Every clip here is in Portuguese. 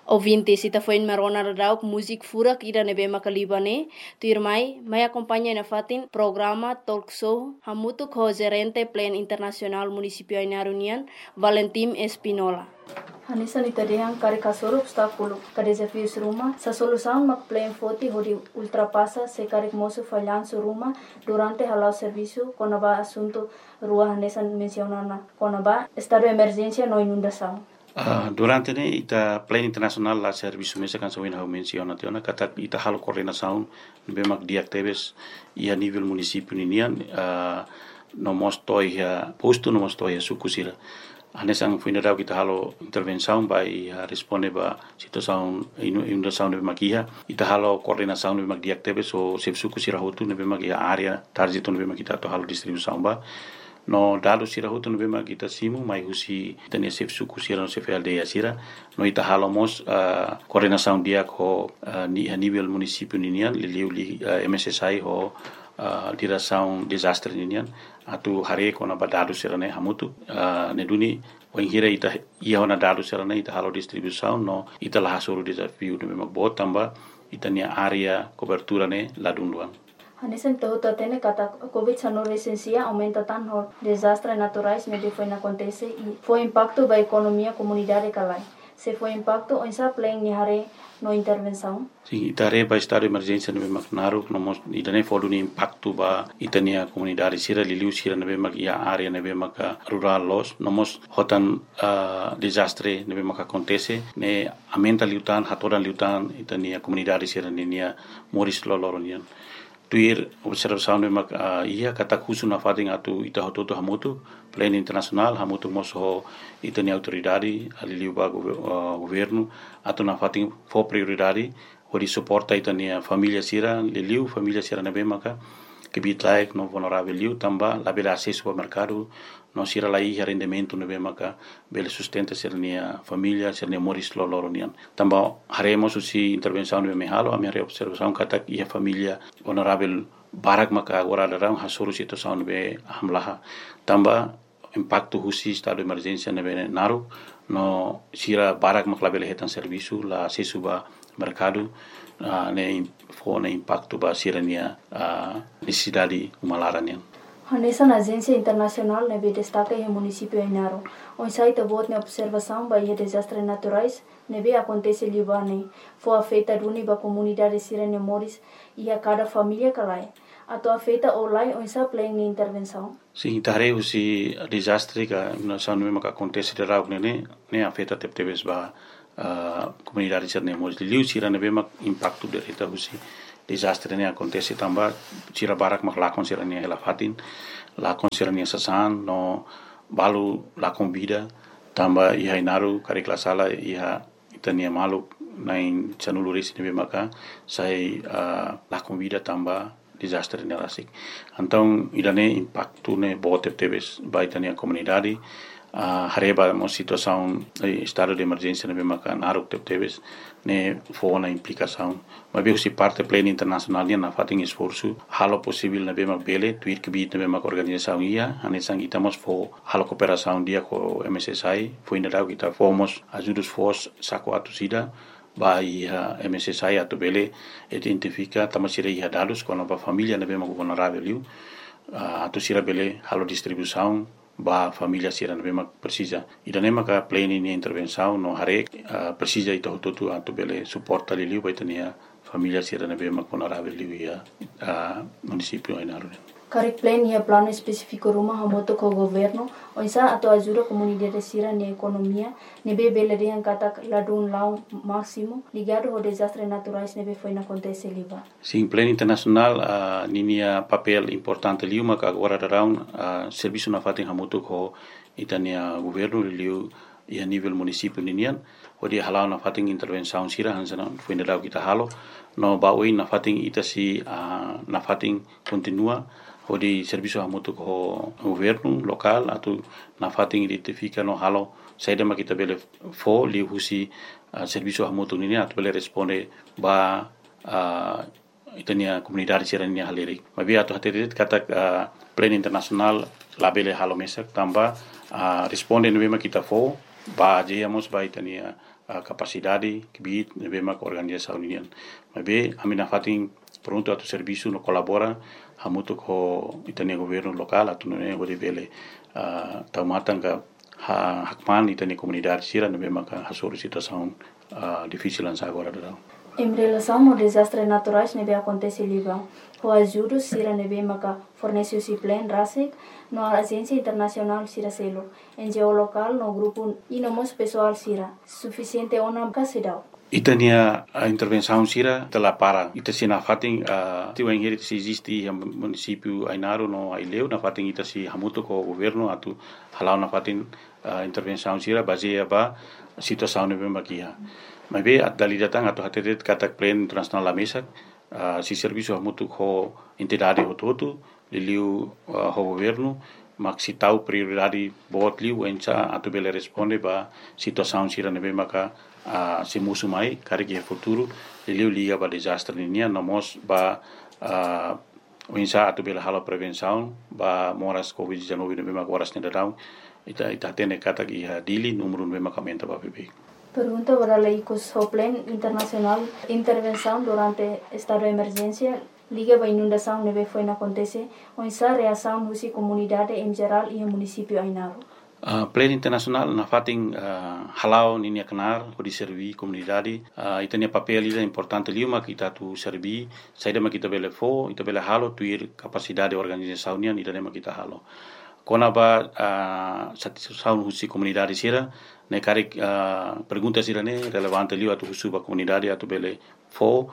Ouvintes, ita foi in marona radau música furak ira nebe makalibane, tu irmai, mai acompanha na fatin programa talk show hamutu ko gerente plan internasional municipio Inarunian, Valentim Espinola. Hanisa ni tadehang kari kasoro obstáculo ka desafios rumah, sa solução mak plan foti hodi ultrapassa se kari mosu falhanço rumah durante halau serviço konaba assunto rua hanesa mencionana konaba estado de emergência no inundação. Durante ne ita plan internasional la serviço mesa kan sawin hau menciona tiona kata ita halo coordenação bemak diactebes ia nível município ninian no mostoi ya posto no mostoi ya sukusira anesang funeral kita halo intervenção vai responde ba situação inundação de makia ita halo coordenação de bemak diactebes o se sukusira hotu ne bemak ya area target no bemak kita to halo distribuição ba no dados sira hutu no bema kita simu mai husi tania sef suku sira no sef aldeia sira no ita halomos coordenação dia ko ni a nível município ninian li MSSI ho direção desastre ninian atu hare ko na dados sira ne hamutu ne duni o ingira ita ia ona dados sira ne ita halo distribuição no ita la hasuru desafio no bema botamba ita nia area cobertura ne ladunduan. Hanesan tahu tene kata COVID-19 licencia aumenta tanto desastres naturais ne foi acontece e foi impacto ba economia comunidade calai. Se foi impacto onsa plan ni hare no intervenção. Sim, itare ba estado de emergência no bemak naru no mos idane fodu ni impacto ba itania comunidade sira liliu sira no bemak ia area no bemak rural los no mos hotan desastre no bemak acontece ne aumenta liutan hatoran liutan itania comunidade sira ninia moris loloronian. Tuir observação de mak ia kata khusu na fating atu ita hototo hamutu plan internasional hamutu moso itani autoridade ali ba governo atu na fating fo prioridade hori suporta itani família sira liliu família sira na bemaka que bitlaik no vulnerável liu tamba la bela acesso ao mercado no sira la ia rendimento no bemaka bele sustenta sirnia família sirnia moris loloronian tamba haremos usi intervenção no mehalo a minha observação kata ia família vulnerável barak maka agora darang hasuru situação be hamlaha tamba impacto husi estado de emergência no naru no sira barak makla bele hetan serviço la acesso ba mercado ne fone impacto ba sirania necessidade umalaranian. Hanesa na agência internacional nebe destaca em município Inaro. On site bot na observação ba desastres naturais nebe acontece libane. Foi afeta duni ba comunidade sirene moris e a cada família calai. Ato afeta olai on sa plan ni intervenção. Sim, tare usi desastre ka na sanu me ka acontece de rau ne afeta teptebes ba comunidade sirene moris liu sira nebe mak impacto de reta usi desastre ne acontece tamba sira barak mak lakon sira ne elafatin lakon sira ne sasan no balu lakon vida tamba iha inaru karikla sala iha itania malu nain chanuluris ne maka sai lakon vida tamba desastre ne rasik então idane impacto ne bote tebes baitania comunidade hareba mo situação estado de emergência ne maka naruk tebes ne fona implicação mas bem se parte plena internacional na fating esforço halo possível na bema bele tuir que bit na bema organização ia anesang itamos fo halo cooperação dia com MSSI foi na kita fomos ajudos fos saco atusida vai MSSI atu bele identifica tamasira ia dados com a família na bema vulnerável liu atusira bele halo distribuição ba família sira na bema precisa idane maka plena ni intervenção no hare precisa ito tutu atu bele suporta liu vai tenia família sira na bema vulnerável liu ia município Inaro. Karik plan ia plano específico rumah hamoto ko governo onsa atau ajuda comunidade sira ni economia nebe bele yang kata ladun lau máximo ligado ao desastres naturais nebe foi na acontece liba. Sim, plano internacional ninia papel importante liu maka agora around serviço na fatin hamoto ko itania governo liu ia nível município ninian odi halau na fatin intervenção sira hansana foi na kita halo no baui na fatin itasi na fatin continua odi serviço hamoto ko governo local atu na fatin identifica no halo saida makita bele fo li husi serviço hamoto ninian atu bele responde ba itania comunidade sirania haleri mabi atu haterit kata plan internasional labele halo mesak tamba responde no bema kita fo ba jemos ba itania capacidade que bit nebe organização união mas be amina fatin pronto atu serviço no colabora hamuto ko itania governo local atu no nego de bele taumatanga hakman itania comunidade sira nebe maka hasoro situação difícil agora dado. Em relação ao desastres naturais nebe acontece em Líbano, o ajuda sira nebe maka fornece o plan RASEC no agência internacional sira selo, NGO local no grupo e no mos pessoal sira, suficiente ona casidau. Itania a intervenção sira telah para ita sina fating tiu engeri se existe município Ainaro no Aileu na fating ita si hamuto ko governo atu halau na fating intervenção sira baseia ba situação nebe makia. Mas be dali datang atau hatetet katak plan internasional la mesa si serviço hamuto ko entidade hototu liliu ho governo maksi tau prioridade bot liu encha atu bele responde ba situação sira nebe maka se musu mai kari ke futuro liliu liga ba desastre ninia nomos ba encha atu bele halo prevenção ba moras covid-19 nebe maka waras nedau ita tene kata ki dili número nebe maka menta ba bebe. Pergunta para la ICOS Plan Internacional Intervenção durante estado de emergência liga a inundação neve foi na acontece onde a reação da comunidade em geral e o município Ainaro. Plan internasional na fating halau ninia kenar ko di servi comunidade itania papel ida importante liuma kita tu servi saida ma kita bele fo ita bele halo tuir capacidade organização nia ida ma kita halo kona ba satisfação husi comunidade sira ne kari pergunta sira ne relevante liu atu husu ba comunidade atu bele fo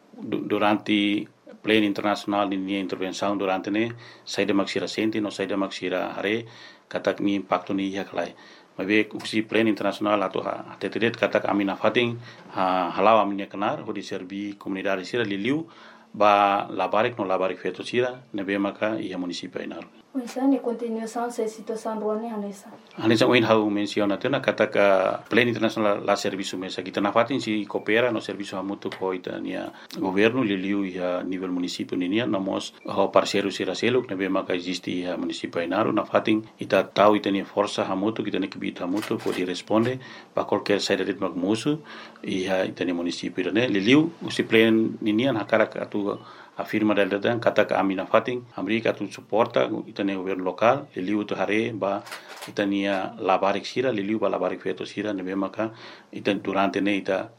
durante plan internasional ninia intervenção durante ne saida maksira senti no saida maksira hare katak ni impacto ni ya kalai mabe usi plan internasional atau hatetet katak amina fating halau aminya kenar ho di servi comunidade sira liliu ba labarik no labarik feto sira nebe maka ia municipio Ainaro. Unsa ne continuação se situação ruane hanesa. Hanesa oin hau menciona tena katak plan internasional la serviço mesa kita na fating si coopera no serviço hamutu ko itania governo liliu ia nível municipio ninia nomos ho parceiro sira seluk nebe maka existe ia municipio Ainaro na fating ita tau itania força hamutu kita ne kibit hamutu ko di responde ba qualquer saída de magmusu ia itania municipio ne liliu usi plan ninia hakarak atu afirma dalda dan kata amina fating Amerika tu suporta itania governo local liliu tu hare ba itania labarik sira liliu ba labarik feto sira nebe maka itan durante ne ita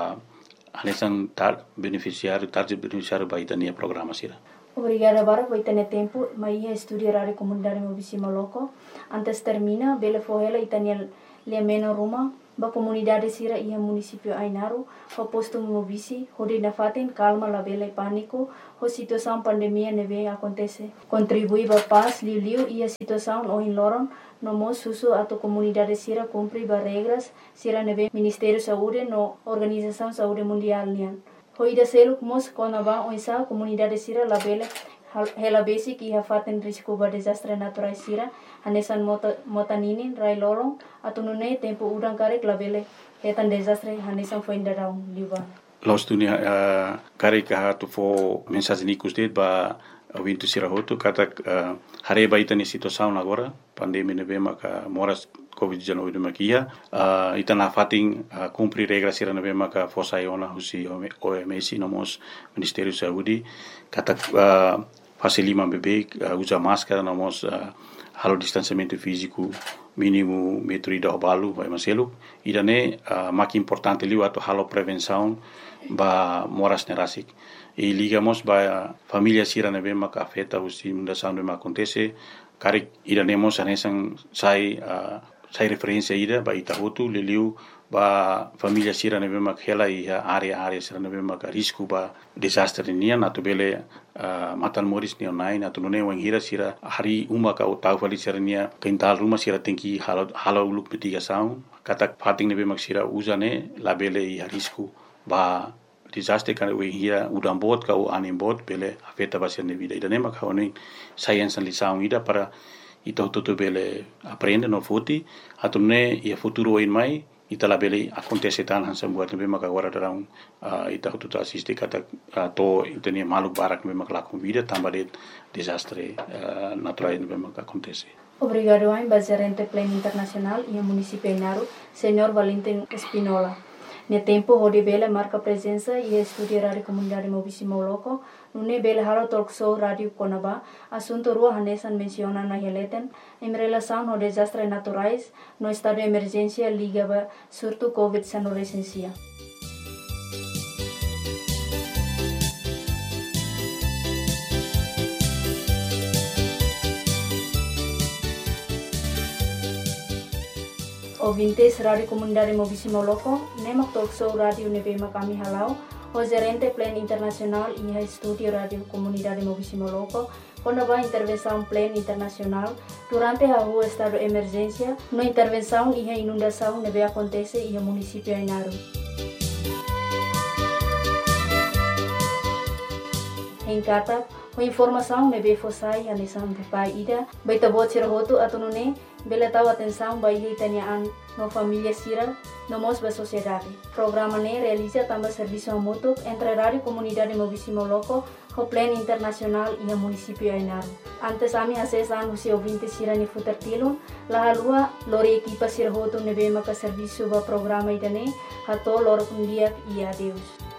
anesan tar beneficiário ba itania programa sira. Obrigada para por ter tempo, mas ia estudar a comunidade Mobisima Loco. Antes termina, bele fohela itania lemeno Roma, ba comunidade sira ia município Ainaro, ho posto Mobisi, hodi na fatin calma la bele pânico, ho situação pandemia neve acontece. Contribui ba paz liu ia situação o in loron, no mo susu atau comunidade sira cumpri ba regras sira neve Ministério Saúde no Organização Saúde Mundial nian. Hoida seluk mos konaba oisa comunidade sira la bele hela basic ia faten risco ba desastre natural sira hanesan motaninin rai lorong atau nune tempo udang karek la bele hetan desastre hanesan foi ndarau liba Los dunia karek ha tu fo mensagem nikus det ba wintu sira hotu katak hare ba itani situação agora pandemia nebe maka moras COVID-19 makia itana fating cumprir regras sira nebe maka fosa iona husi OMS nomos Ministério Saúde katak facilima bebê usa máscara nomos halo distanciamento físico mínimo metro ida balu vai maselu idane mak importante liu atau halo prevenção ba moras nerasik e ligamos ba família sira nebe maka afeta usi mundação de acontece karik idanemos anesan sai referência ida ba itahutu liliu ba família sira nebe mak hela ia area sira nebe mak risco ba desastre nian atau bele matan moris ni online atau nune wang hira sira hari uma ka utau fali sira nia kental rumah sira tingki halo uluk mitigação katak fating nebe mak sira uzane la bele ia risco ba desastre kan we hira udam bot ka u anim bot bele afeta ba sira vida ida nema ka oni science lição ida para ita tutu bele aprende no futi atau ne ia futuro in mai ita la bele acontece tan hansa buat nebe maka agora darang ita tutu assiste kata to itania maluk barak nebe maka lakon vida tambah de desastre natural nebe maka acontece Obrigado a Gerente Plan Internacional e a Município Inaru, Senhor Valentim Espinola. No tempo, onde Bela marca presença e estuda a comunidade Mobisimo Loco, no Bela Halo Talk Show Rádio Conaba, assunto rua Hanesan menciona na releten, em relação aos desastres naturais, no estado de emergência ligado surto Covid-19 recensia. Ouvintes Rádio Comunidade Mobisimo Loco, nemak talk show Rádio Nebema kami halau, o Gerente Plan Internacional e a Estúdio Rádio Comunidade Mobisimo Loco, quando a intervenção Plan Internacional, durante a rua estado de emergência, na intervenção e a inundação nebe acontece e o município Inaru. Em Kata, a informação nebe fossai a nesam de pai ida, baita bot sirahoto atunune, bela tahu atenção bayi tanyaan no família sira no mos ba sociedade. Programa ne realiza também serviço mútuo entre Rádio Comunidade Mobisimo Loco, o Plan Internacional e o município Inaru. Antes ami acesan usi ouvinte sira ni futertilo, la halua lori equipa sira hoto nebe maka serviço ba programa idane, hato loro kundiak e adeus.